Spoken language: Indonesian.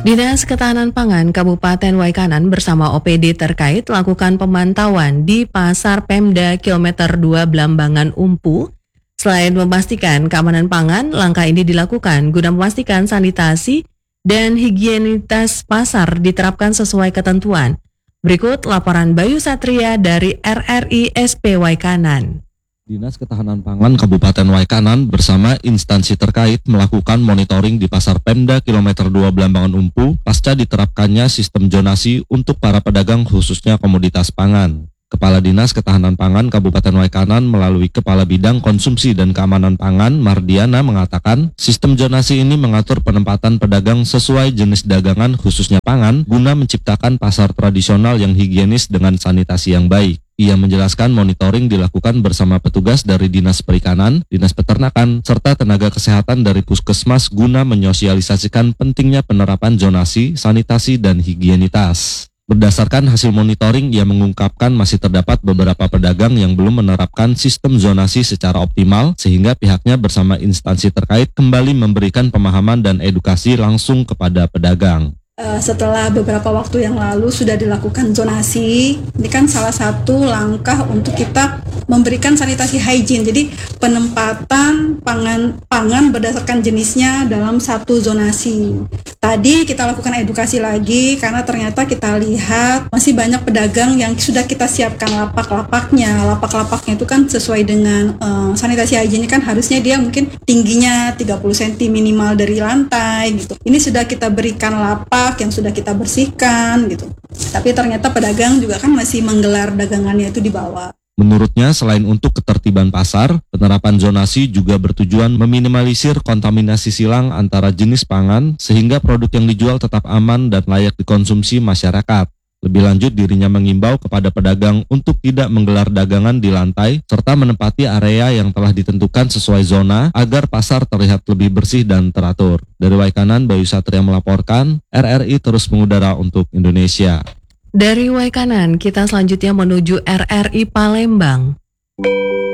Dinas Ketahanan Pangan Kabupaten Waikanan bersama OPD terkait lakukan pemantauan di Pasar Pemda Kilometer 2 Blambangan Umpu. Selain memastikan keamanan pangan, langkah ini dilakukan guna memastikan sanitasi dan higienitas pasar diterapkan sesuai ketentuan. Berikut laporan Bayu Satria dari RRI SP Waikanan. Dinas Ketahanan Pangan Kabupaten Waikanan bersama instansi terkait melakukan monitoring di Pasar Pemda Kilometer 2 Blambangan Umpu pasca diterapkannya sistem zonasi untuk para pedagang khususnya komoditas pangan. Kepala Dinas Ketahanan Pangan Kabupaten Waikanan melalui Kepala Bidang Konsumsi dan Keamanan Pangan Mardiana mengatakan sistem zonasi ini mengatur penempatan pedagang sesuai jenis dagangan khususnya pangan guna menciptakan pasar tradisional yang higienis dengan sanitasi yang baik. Ia menjelaskan monitoring dilakukan bersama petugas dari Dinas Perikanan, Dinas Peternakan, serta tenaga kesehatan dari Puskesmas guna menyosialisasikan pentingnya penerapan zonasi, sanitasi, dan higienitas. Berdasarkan hasil monitoring, ia mengungkapkan masih terdapat beberapa pedagang yang belum menerapkan sistem zonasi secara optimal, sehingga pihaknya bersama instansi terkait kembali memberikan pemahaman dan edukasi langsung kepada pedagang. Setelah beberapa waktu yang lalu sudah dilakukan zonasi, ini kan salah satu langkah untuk kita memberikan sanitasi hygiene. Jadi penempatan pangan berdasarkan jenisnya dalam satu zonasi. Tadi kita lakukan edukasi lagi karena ternyata kita lihat masih banyak pedagang yang sudah kita siapkan lapak-lapaknya. Lapak-lapaknya itu kan sesuai dengan sanitasi hygiene kan harusnya dia mungkin tingginya 30 cm minimal dari lantai gitu. Ini sudah kita berikan lapak yang sudah kita bersihkan gitu. Tapi ternyata pedagang juga kan masih menggelar dagangannya itu di bawah. Menurutnya, selain untuk ketertiban pasar, penerapan zonasi juga bertujuan meminimalisir kontaminasi silang antara jenis pangan sehingga produk yang dijual tetap aman dan layak dikonsumsi masyarakat. Lebih lanjut, dirinya mengimbau kepada pedagang untuk tidak menggelar dagangan di lantai serta menempati area yang telah ditentukan sesuai zona agar pasar terlihat lebih bersih dan teratur. Dari Waikanan, Bayu Satria melaporkan, RRI terus mengudara untuk Indonesia. Dari Waikanan, kita selanjutnya menuju RRI Palembang.